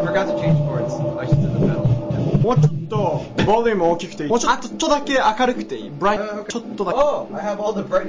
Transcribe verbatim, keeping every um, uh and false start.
forgot to change chords. I should do the pedal. もうちょっとボリューム大きくていい。もうちょっとだけ明るくていい。ブライト、ちょっとだけ。 Oh, I have all the brightness